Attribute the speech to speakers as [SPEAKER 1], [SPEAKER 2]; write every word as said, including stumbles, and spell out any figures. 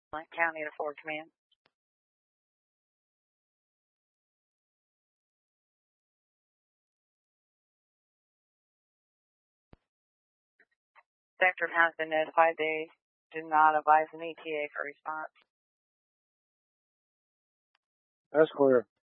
[SPEAKER 1] Blount County to Ford Command. Sector has been notified. They do not advise an E T A for response.
[SPEAKER 2] That's clear.